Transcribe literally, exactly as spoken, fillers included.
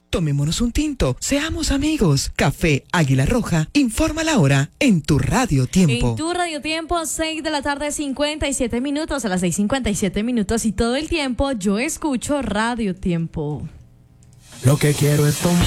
Tomémonos un tinto, seamos amigos. Café Águila Roja, informa la hora en tu Radio Tiempo. En tu Radio Tiempo, seis de la tarde, cincuenta y siete minutos, a las seis cincuenta y siete minutos y todo el tiempo yo escucho Radio Tiempo. Lo que quiero es tomar.